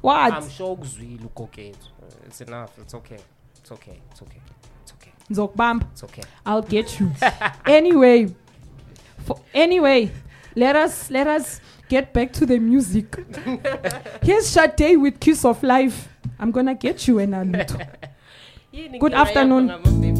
What? I'm sure it's enough. It's okay. It's okay. It's okay. It's okay. Zokbam. It's okay. I'll get you. Anyway, let us get back to the music. Here's Sade with Kiss of Life. I'm gonna get you, Enaluto. Good afternoon.